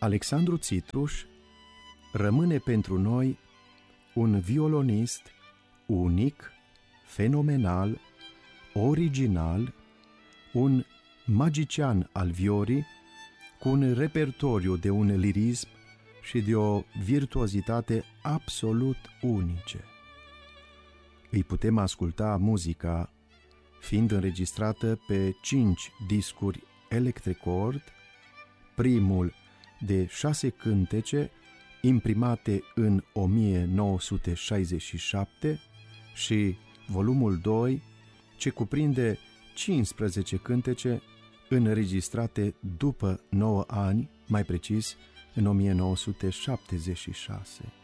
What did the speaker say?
Alexandru Țitruș rămâne pentru noi un violonist unic, fenomenal, original, un magician al viorii, cu un repertoriu de un lirism și de o virtuozitate absolut unice. Îi putem asculta muzica fiind înregistrată pe 5 discuri electrocord, primul de 6 cântece imprimate în 1967 și volumul 2, ce cuprinde 15 cântece înregistrate după 9 ani, mai precis în 1976.